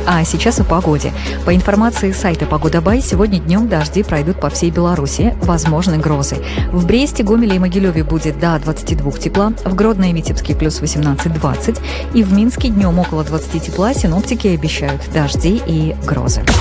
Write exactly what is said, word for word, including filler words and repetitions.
А сейчас о погоде. По информации сайта «Погода.бай», сегодня днем дожди пройдут по всей Беларуси, возможны грозы. В Бресте, Гомеле и Могилеве будет до двадцати двух тепла, в Гродно и Витебске плюс восемнадцать-двадцать, и в Минске днем около двадцати тепла. Синоптики обещают дожди и грозы.